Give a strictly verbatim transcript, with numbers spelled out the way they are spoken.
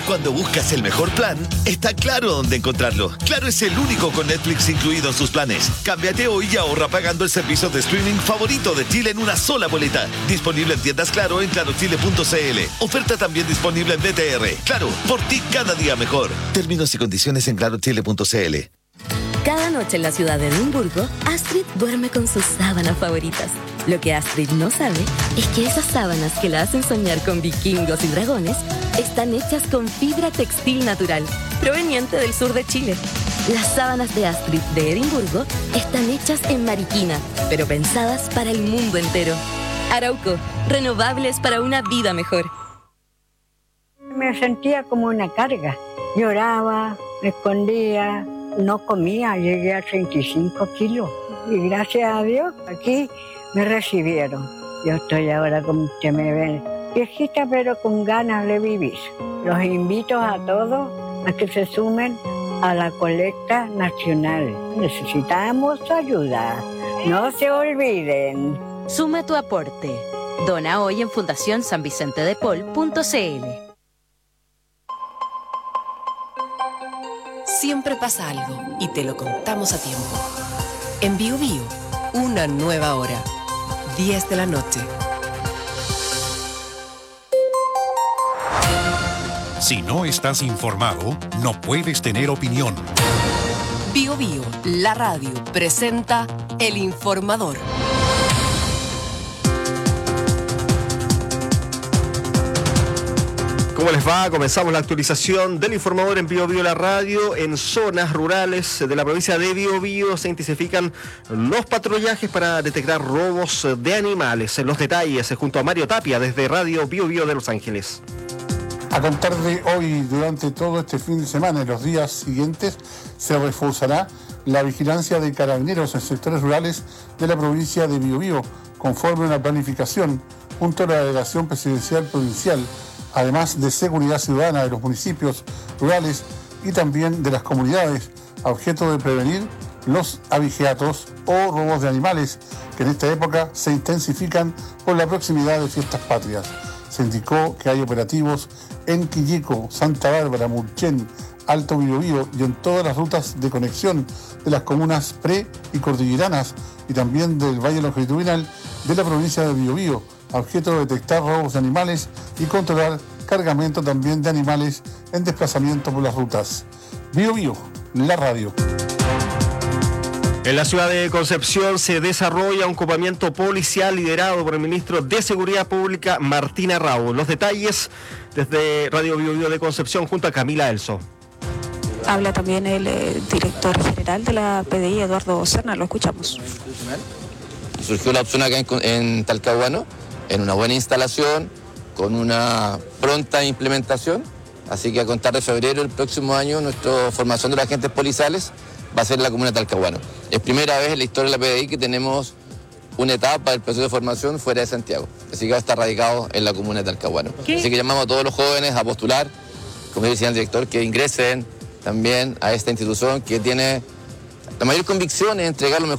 Cuando buscas el mejor plan, está claro dónde encontrarlo. Claro es el único con Netflix incluido en sus planes. Cámbiate hoy y ahorra pagando el servicio de streaming favorito de Chile en una sola boleta. Disponible en tiendas Claro en claro chile punto c l. Oferta también disponible en B T R. Claro, por ti cada día mejor. Términos y condiciones en claro chile punto c l. Cada noche en la ciudad de Edimburgo, Astrid duerme con sus sábanas favoritas. Lo que Astrid no sabe es que esas sábanas que la hacen soñar con vikingos y dragones están hechas con fibra textil natural, proveniente del sur de Chile. Las sábanas de Astrid de Edimburgo están hechas en Mariquina, pero pensadas para el mundo entero. Arauco, renovables para una vida mejor. Me sentía como una carga. Lloraba, me escondía, no comía, llegué a treinta y cinco kilos. Y gracias a Dios, aquí me recibieron. Yo estoy ahora, como usted me ve, viejita pero con ganas de vivir. Los invito a todos a que se sumen a la colecta nacional. Necesitamos ayuda. No se olviden. Suma tu aporte. Dona hoy en fundación san vicente de paul punto c l. Siempre pasa algo y te lo contamos a tiempo. En Bio Bio, una nueva hora. diez de la noche. Si no estás informado, no puedes tener opinión. Bio Bio, la radio, presenta El Informador. ¿Cómo les va? Comenzamos la actualización del Informador en Bio Bio la radio. En zonas rurales de la provincia de Bio Bio se intensifican los patrullajes para detectar robos de animales. Los detalles junto a Mario Tapia desde Radio Bio Bio de Los Ángeles. A contar de hoy, durante todo este fin de semana y los días siguientes, se reforzará la vigilancia de carabineros en sectores rurales de la provincia de Bio Bio, conforme a una planificación junto a la Delegación Presidencial Provincial, además de seguridad ciudadana de los municipios rurales y también de las comunidades, a objeto de prevenir los abigeatos o robos de animales, que en esta época se intensifican por la proximidad de fiestas patrias. Se indicó que hay operativos en Quillico, Santa Bárbara, Mulchen, Alto Bio Bio y en todas las rutas de conexión de las comunas pre- y cordilleranas y también del Valle Longitudinal de la provincia de Bio Bio, a objeto de detectar robos de animales y controlar cargamento también de animales en desplazamiento por las rutas. Bio Bio, la radio. En la ciudad de Concepción se desarrolla un copamiento policial liderado por el ministro de Seguridad Pública, Martín Arrau. Los detalles desde Radio Bio Bio de Concepción junto a Camila Elso. Habla también el eh, director general de la P D I, Eduardo Serna, lo escuchamos. Surgió la opción acá en, en Talcahuano, en una buena instalación, con una pronta implementación, así que a contar de febrero del próximo año, nuestra formación de los agentes policiales va a ser en la comuna de Talcahuano. Es primera vez en la historia de la P D I que tenemos una etapa del proceso de formación fuera de Santiago, así que va a estar radicado en la comuna de Talcahuano. ¿Qué? Así que llamamos a todos los jóvenes a postular, como decía el director, que ingresen también a esta institución que tiene la mayor convicción en entregar lo mejor